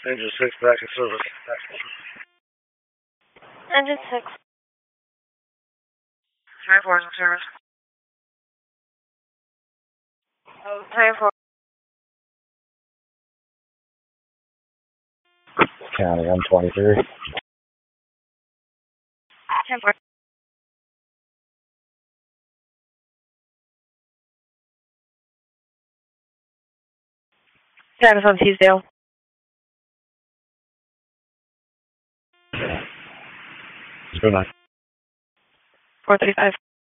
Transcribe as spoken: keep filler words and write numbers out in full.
Engine six back in service. Engine six. Time four is in service. Oh, time four. County one twenty-three. Time four. Status on Teasdale. Good night. four thirty-five.